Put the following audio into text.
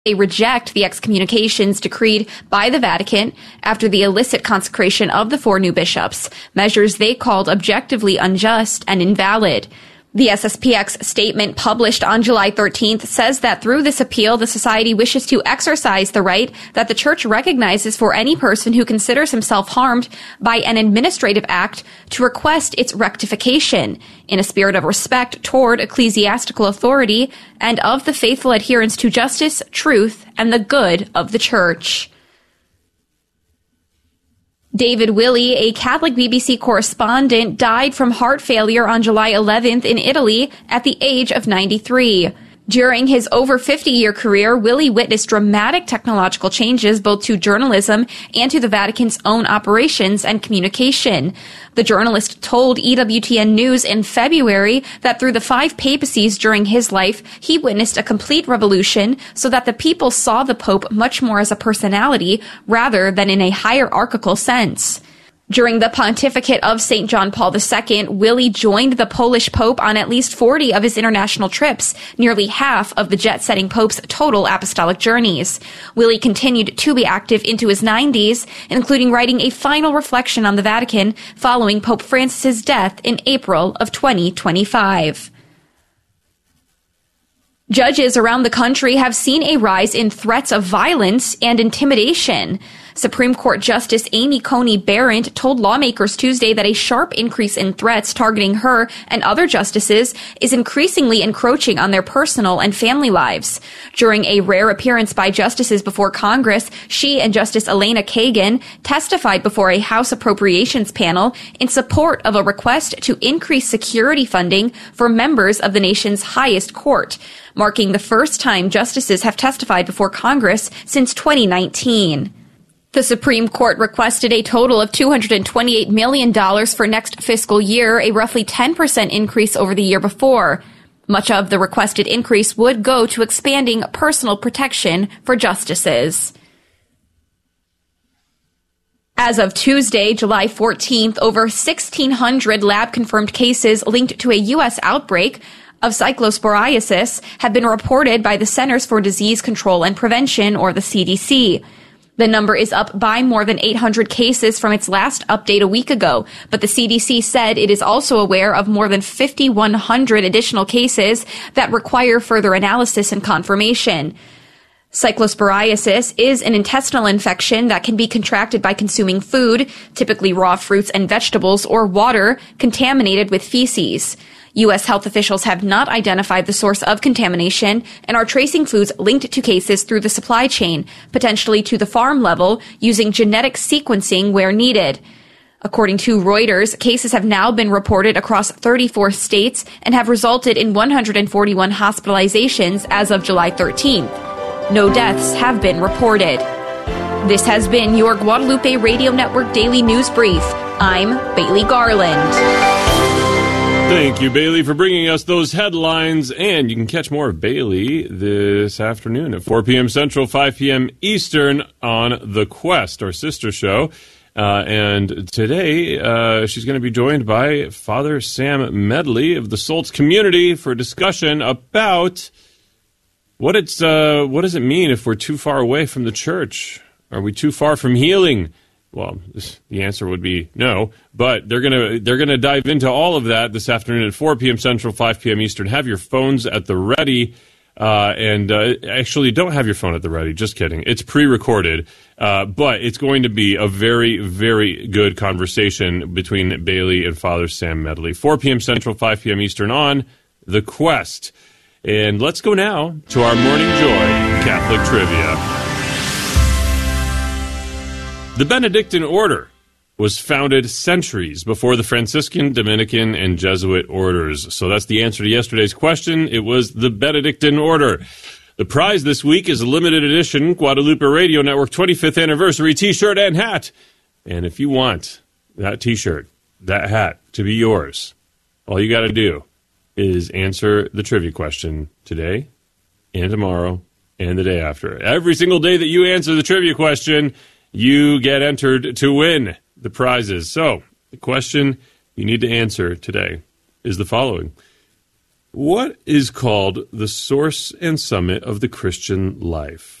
They reject the excommunications decreed by the Vatican after the illicit consecration of the 4 new bishops, measures they called objectively unjust and invalid. The SSPX statement published on July 13th says that through this appeal, the Society wishes to exercise the right that the Church recognizes for any person who considers himself harmed by an administrative act to request its rectification in a spirit of respect toward ecclesiastical authority and of the faithful adherence to justice, truth, and the good of the Church. David Willey, a Catholic BBC correspondent, died from heart failure on July 11th in Italy at the age of 93. During his over 50-year career, Willey witnessed dramatic technological changes both to journalism and to the Vatican's own operations and communication. The journalist told EWTN News in February that through the 5 papacies during his life, he witnessed a complete revolution so that the people saw the Pope much more as a personality rather than in a hierarchical sense. During the pontificate of St. John Paul II, Willey joined the Polish Pope on at least 40 of his international trips, nearly half of the jet-setting Pope's total apostolic journeys. Willey continued to be active into his 90s, including writing a final reflection on the Vatican following Pope Francis's death in April of 2025. Judges around the country have seen a rise in threats of violence and intimidation. Supreme Court Justice Amy Coney Barrett told lawmakers Tuesday that a sharp increase in threats targeting her and other justices is increasingly encroaching on their personal and family lives. During a rare appearance by justices before Congress, she and Justice Elena Kagan testified before a House Appropriations panel in support of a request to increase security funding for members of the nation's highest court, marking the first time justices have testified before Congress since 2019. The Supreme Court requested a total of $228 million for next fiscal year, a roughly 10% increase over the year before. Much of the requested increase would go to expanding personal protection for justices. As of Tuesday, July 14th, over 1,600 lab-confirmed cases linked to a U.S. outbreak of cyclosporiasis have been reported by the Centers for Disease Control and Prevention, or the CDC. The number is up by more than 800 cases from its last update a week ago, but the CDC said it is also aware of more than 5,100 additional cases that require further analysis and confirmation. Cyclosporiasis is an intestinal infection that can be contracted by consuming food, typically raw fruits and vegetables, or water contaminated with feces. U.S. health officials have not identified the source of contamination and are tracing foods linked to cases through the supply chain, potentially to the farm level, using genetic sequencing where needed. According to Reuters, cases have now been reported across 34 states and have resulted in 141 hospitalizations as of July 13th. No deaths have been reported. This has been your Guadalupe Radio Network Daily News Brief. I'm Bailey Garland. Thank you, Bailey, for bringing us those headlines. And you can catch more of Bailey this afternoon at 4 p.m. Central, 5 p.m. Eastern on The Quest, our sister show. And today she's going to be joined by Father Sam Medley of the Sults community for a discussion about what does it mean if we're too far away from the church? Are we too far from healing? Well, the answer would be no, but they're gonna dive into all of that this afternoon at 4 p.m. Central, 5 p.m. Eastern. Have your phones at the ready, and actually don't have your phone at the ready. Just kidding. It's pre-recorded, but it's going to be a very, very good conversation between Bailey and Father Sam Medley. 4 p.m. Central, 5 p.m. Eastern on The Quest. And let's go now to our Morning Joy Catholic Trivia. The Benedictine Order was founded centuries before the Franciscan, Dominican, and Jesuit orders. So that's the answer to yesterday's question. It was the Benedictine Order. The prize this week is a limited edition Guadalupe Radio Network 25th Anniversary T-shirt and hat. And if you want that T-shirt, that hat to be yours, all you got to do is answer the trivia question today and tomorrow and the day after. Every single day that you answer the trivia question, you get entered to win the prizes. So, the question you need to answer today is the following. What is called the source and summit of the Christian life?